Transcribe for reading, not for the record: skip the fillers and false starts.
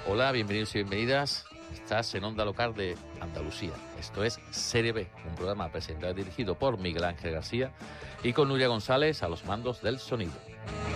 Hola, bienvenidos y bienvenidas. Estás en Onda Local de Andalucía. Esto es Serie B, un programa presentado y dirigido por Miguel Ángel García y con Nuria González a los mandos del sonido.